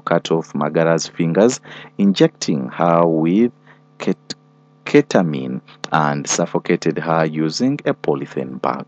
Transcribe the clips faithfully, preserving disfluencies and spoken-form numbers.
cut off Magara's fingers, injecting her with ket- ketamine, and suffocated her using a polythene bag.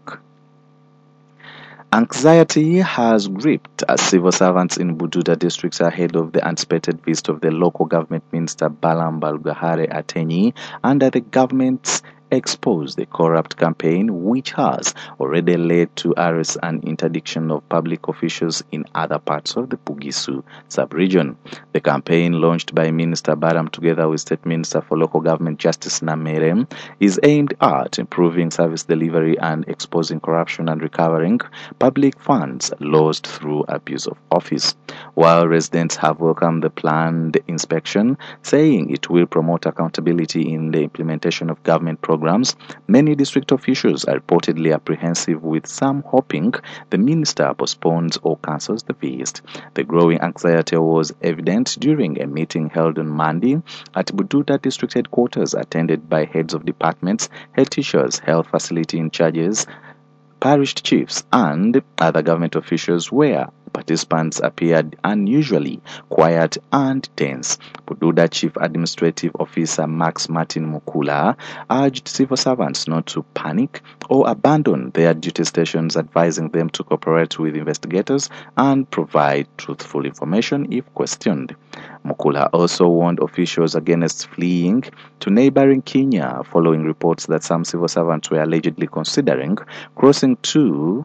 Anxiety has gripped civil servants in Bududa districts ahead of the anticipated visit of the local government minister Balam Balgahare Atenyi under the government's Expose the Corrupt campaign, which has already led to arrests and interdiction of public officials in other parts of the Bugisu sub-region. The campaign, launched by Minister Baram together with State Minister for Local Government Justice Namerem, is aimed at improving service delivery and exposing corruption and recovering public funds lost through abuse of office. While residents have welcomed the planned inspection, saying it will promote accountability in the implementation of government programs, many district officials are reportedly apprehensive, with some hoping the minister postpones or cancels the visit. The growing anxiety was evident during a meeting held on Monday at Bududa district headquarters, attended by heads of departments, head teachers, health facility in charges, parish chiefs, and other government officials, where participants appeared unusually quiet and tense. Bududa Chief Administrative Officer Max Martin Mukula urged civil servants not to panic or abandon their duty stations, advising them to cooperate with investigators and provide truthful information if questioned. Mukula also warned officials against fleeing to neighboring Kenya following reports that some civil servants were allegedly considering crossing to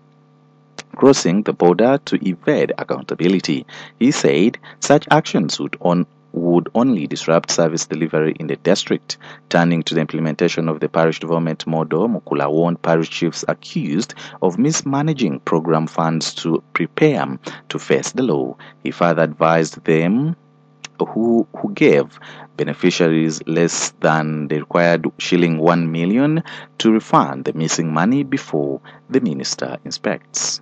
crossing the border to evade accountability. He said such actions would on would only disrupt service delivery in the district. Turning to the implementation of the parish development model, Mukula warned parish chiefs accused of mismanaging program funds to prepare to face the law. He further advised them who who gave beneficiaries less than the required shilling one million to refund the missing money before the minister inspects.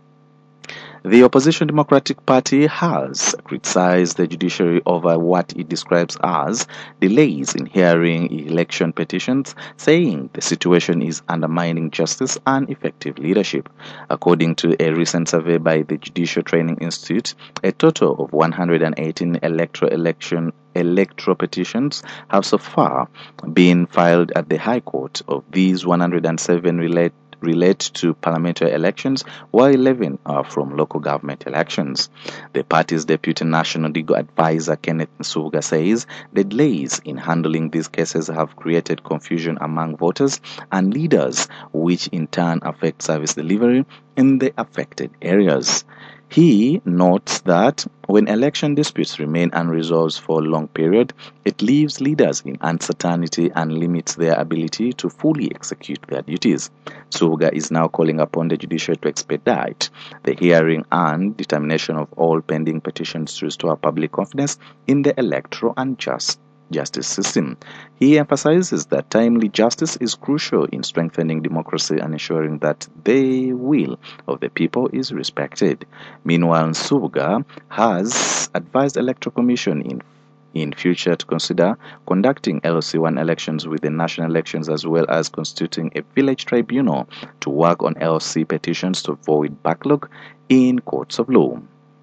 The opposition Democratic Party has criticized the judiciary over what it describes as delays in hearing election petitions, saying the situation is undermining justice and effective leadership. According to a recent survey by the Judicial Training Institute, a total of one hundred eighteen electoral election electoral petitions have so far been filed at the High Court. Of these, one hundred seven relate relate to parliamentary elections, while eleven are from local government elections. The party's deputy national legal advisor, Kenneth Nsubuga, says the delays in handling these cases have created confusion among voters and leaders, which in turn affect service delivery in the affected areas. He notes that when election disputes remain unresolved for a long period, it leaves leaders in uncertainty and limits their ability to fully execute their duties. Suga is now calling upon the judiciary to expedite the hearing and determination of all pending petitions to restore public confidence in the electoral and just justice system. He emphasizes that timely justice is crucial in strengthening democracy and ensuring that the will of the people is respected. Meanwhile, Nsubuga has advised Electoral Commission in in future to consider conducting L C one elections with the national elections, as well as constituting a village tribunal to work on L C petitions to avoid backlog in courts of law.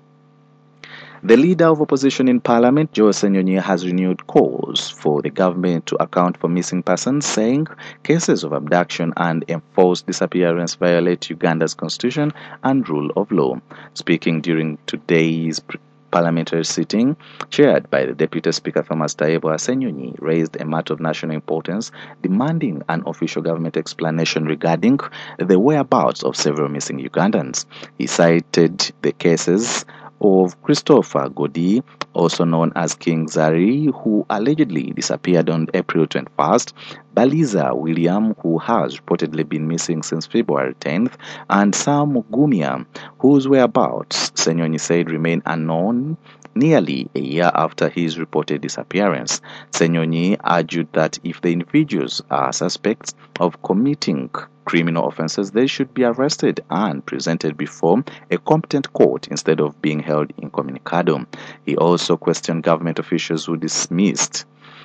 The leader of opposition in parliament, Joe Senyonyi, has renewed calls for the government to account for missing persons, saying cases of abduction and enforced disappearance violate Uganda's constitution and rule of law. Speaking during today's parliamentary sitting, chaired by the Deputy Speaker Thomas Tayebwa, Senyonyi raised a matter of national importance, demanding an official government explanation regarding the whereabouts of several missing Ugandans. He cited the cases of Christopher Godi, also known as King Zari, who allegedly disappeared on April twenty-first, Baliza William, who has reportedly been missing since February tenth, and Sam Mugumia, whose whereabouts Senyonyi said remain unknown nearly a year after his reported disappearance. Senyonyi argued that if the individuals are suspects of committing criminal offenses, they should be arrested and presented before a competent court instead of being held incommunicado. He also questioned government officials who dismissed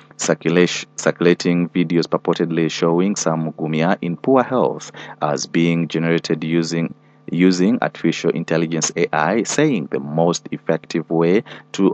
circulating videos purportedly showing Sam Mugumia in poor health as being generated using using artificial intelligence A I, saying the most effective way to